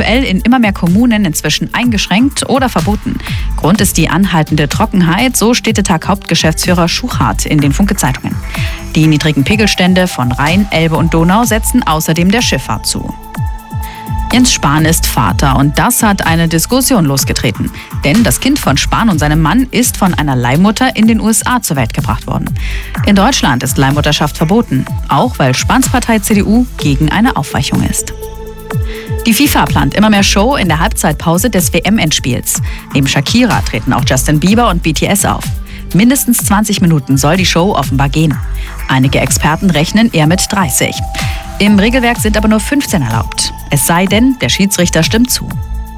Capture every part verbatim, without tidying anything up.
aktuell in immer mehr Kommunen inzwischen eingeschränkt oder verboten. Grund ist die anhaltende Trockenheit, so Städtetag-Hauptgeschäftsführer Schuchart in den Funke-Zeitungen. Die niedrigen Pegelstände von Rhein, Elbe und Donau setzen außerdem der Schifffahrt zu. Jens Spahn ist Vater und das hat eine Diskussion losgetreten. Denn das Kind von Spahn und seinem Mann ist von einer Leihmutter in den U S A zur Welt gebracht worden. In Deutschland ist Leihmutterschaft verboten, auch weil Spahns Partei C D U gegen eine Aufweichung ist. Die FIFA plant immer mehr Show in der Halbzeitpause des W M-Endspiels. Neben Shakira treten auch Justin Bieber und B T S auf. Mindestens zwanzig Minuten soll die Show offenbar gehen. Einige Experten rechnen eher mit dreißig. Im Regelwerk sind aber nur fünfzehn erlaubt. Es sei denn, der Schiedsrichter stimmt zu.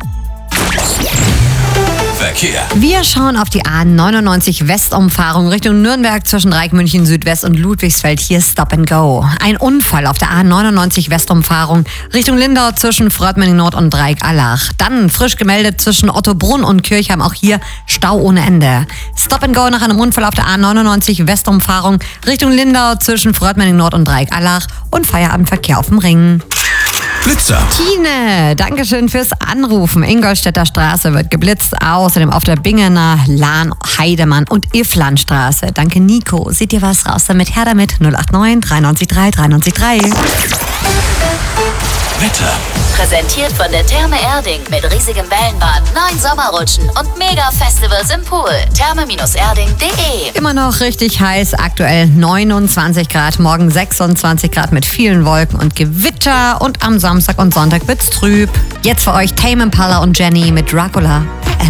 Verkehr. Wir schauen auf die A neunundneunzig Westumfahrung Richtung Nürnberg zwischen Dreieck München Südwest und Ludwigsfeld. Hier Stop and Go. Ein Unfall auf der A neunundneunzig Westumfahrung Richtung Lindau zwischen Frördmünde Nord und Dreieck Allach. Dann frisch gemeldet zwischen Ottobrunn und Kirchheim. Auch hier Stau ohne Ende. Stop and Go nach einem Unfall auf der A neunundneunzig Westumfahrung Richtung Lindau zwischen Frördmünde Nord und Dreieck Allach und Feierabendverkehr auf dem Ring. Blitzer. Tine, Dankeschön fürs Anrufen. Ingolstädter Straße wird geblitzt. Außerdem auf der Bingener, Lahn, Heidemann und Ifflandstraße. Danke, Nico. Seht ihr was raus damit? Her damit. null acht neun drei neun drei drei neun drei. Wetter. Präsentiert von der Therme Erding mit riesigem Wellenbad, neun Sommerrutschen und Mega-Festivals im Pool. therme erding punkt de. Immer noch richtig heiß, aktuell neunundzwanzig Grad, morgen sechsundzwanzig Grad mit vielen Wolken und Gewitter und am Samstag und Sonntag wird's trüb. Jetzt für euch Tame Impala und Jenny mit Dracula.